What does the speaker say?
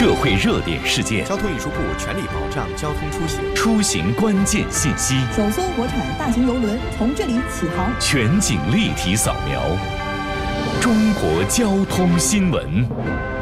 社会热点事件， 交通运输部全力保障交通出行， 出行关键信息， 首艘国产大型邮轮从这里起航， 全景立体扫描，中国交通新闻。